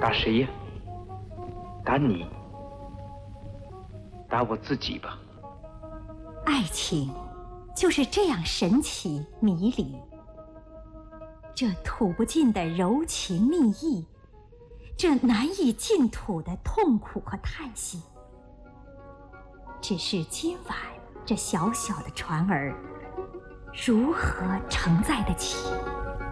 打谁呀？打你，打我自己吧。 爱情就是这样神奇迷离，这吐不尽的柔情蜜意，这难以尽吐的痛苦和叹息，只是今晚这小小的船儿如何承载得起